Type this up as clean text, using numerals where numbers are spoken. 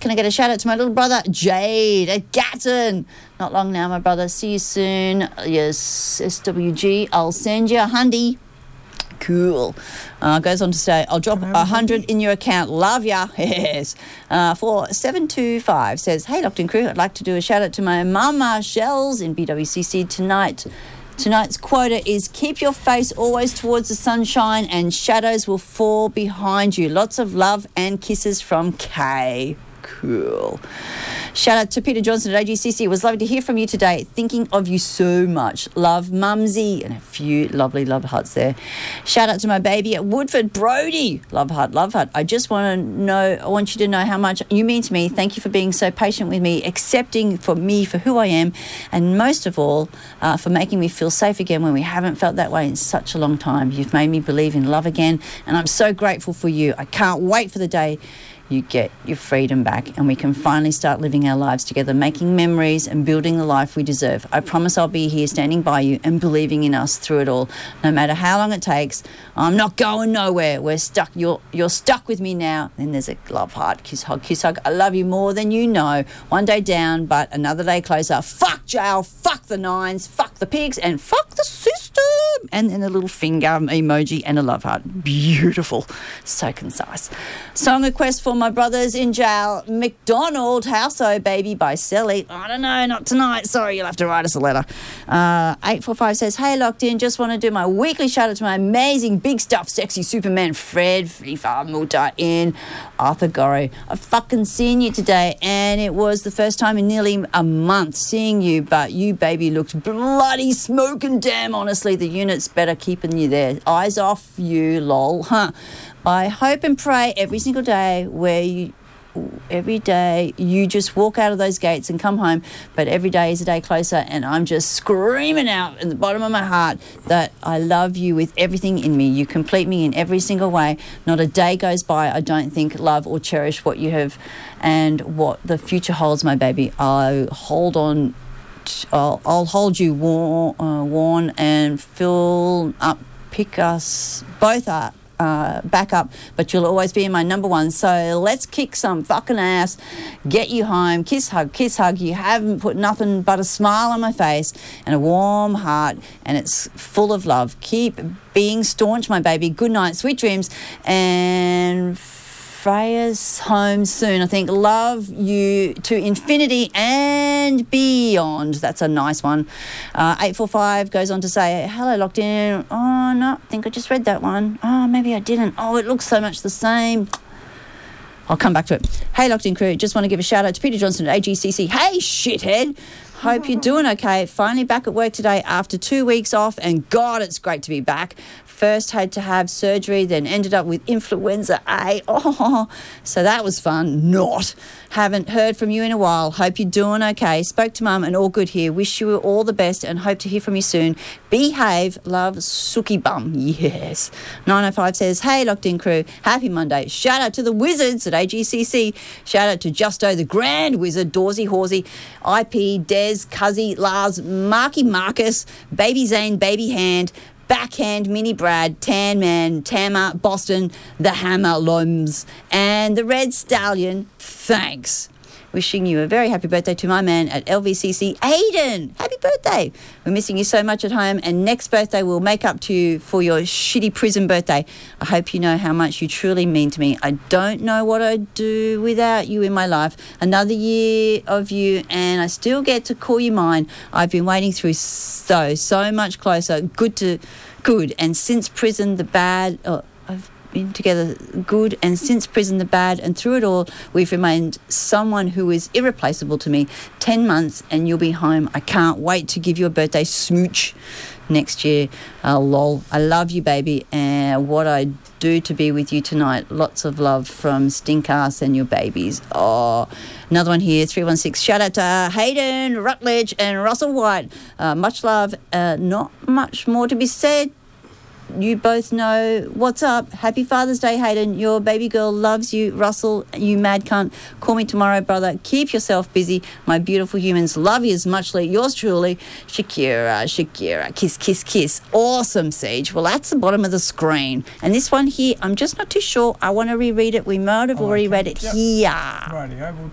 can I get a shout out to my little brother, Jade at Gatton? Not long now, my brother. See you soon. Yes, SWG. I'll send you a hundy. Cool. Goes on to say, I'll drop 100 in your account. Love ya. Yes. 4725 says, hey, Locked In Crew, I'd like to do a shout out to my mama Shells in BWCC tonight. Tonight's quota is keep your face always towards the sunshine and shadows will fall behind you. Lots of love and kisses from Kay. Cool. Shout out to Peter Johnson at AGCC. It was lovely to hear from you today. Thinking of you so much. Love, Mumsy. And a few lovely love hearts there. Shout out to my baby at Woodford, Brody. Love heart, love heart. I just want you to know how much you mean to me. Thank you for being so patient with me, accepting for me for who I am, and most of all, for making me feel safe again when we haven't felt that way in such a long time. You've made me believe in love again, and I'm so grateful for you. I can't wait for the day you get your freedom back and we can finally start living our lives together, making memories and building the life we deserve. I promise I'll be here standing by you and believing in us through it all. No matter how long it takes, I'm not going nowhere. We're stuck. You're stuck with me now. Then there's a love heart, kiss hug, kiss hug. I love you more than you know. One day down, but another day closer. Fuck jail, fuck the nines, fuck the pigs, and fuck the system. And then a little finger emoji and a love heart. Beautiful. So concise. Song request for my brothers in jail. McDonald, House O Baby by Sally. I don't know, not tonight. Sorry, you'll have to write us a letter. 845 says, hey, Locked In, just want to do my weekly shout out to my amazing big stuff sexy Superman Fred Fifa Muta in Arthur Gorry. I've fucking seen you today and it was the first time in nearly a month seeing you, but you baby looked bloody smoking damn honestly. The unit's better keeping you there. Eyes off you, lol. Huh. I hope and pray every single day every day you just walk out of those gates and come home, but every day is a day closer, and I'm just screaming out in the bottom of my heart that I love you with everything in me. You complete me in every single way. Not a day goes by I don't think, love or cherish what you have and what the future holds, my baby. I'll hold you warm and fill up, pick us both up. Back up, but you'll always be my number one. So let's kick some fucking ass, get you home, kiss hug. You haven't put nothing but a smile on my face and a warm heart, and it's full of love. Keep being staunch, my baby. Good night, sweet dreams, and Freya's home soon. I think love you to infinity and beyond. That's a nice one. 845 goes on to say, hello, Locked In. Oh, no, I think I just read that one. Oh, maybe I didn't. Oh, it looks so much the same. I'll come back to it. Hey, Locked In Crew, just want to give a shout out to Peter Johnson at AGCC. Hey, shithead. Hope you're doing okay. Finally back at work today after 2 weeks off, and God, it's great to be back. First had to have surgery, then ended up with influenza A. Oh, so that was fun. Not. Haven't heard from you in a while. Hope you're doing okay. Spoke to Mum and all good here. Wish you all the best and hope to hear from you soon. Behave. Love, Suki Bum. Yes. 905 says, hey, Locked In Crew. Happy Monday. Shout out to the Wizards at AGCC. Shout out to Justo, the Grand Wizard, Dawsy Horsey, IP, Des, Cuzzy, Lars, Marky Marcus, Baby Zane, Baby Hand, Backhand, Mini Brad, Tan Man, Tama, Boston, the Hammer Loms, and the Red Stallion. Thanks. Wishing you a very happy birthday to my man at LVCC, Aiden. Happy birthday. We're missing you so much at home, and next birthday we'll make up to you for your shitty prison birthday. I hope you know how much you truly mean to me. I don't know what I'd do without you in my life. Another year of you, and I still get to call you mine. I've been waiting through so much closer. Good. And since prison, the bad... I've been together good, and since prison, the bad, and through it all, we've remained someone who is irreplaceable to me. 10 months and you'll be home. I can't wait to give you a birthday smooch next year. Lol. I love you, baby, and what I do to be with you tonight. Lots of love from Stinkass and your babies. Oh, another one here, 316. Shout out to Hayden Rutledge and Russell White. Much love. Not much more to be said. You both know what's up. Happy Father's Day, Hayden. Your baby girl loves you. Russell, you mad cunt. Call me tomorrow, brother. Keep yourself busy. My beautiful humans love you as muchly. Yours truly, Shakira. Kiss, kiss, kiss. Awesome, Siege. Well, that's the bottom of the screen. And this one here, I'm just not too sure. I want to reread it. We might have already read it here. Rightio. We'll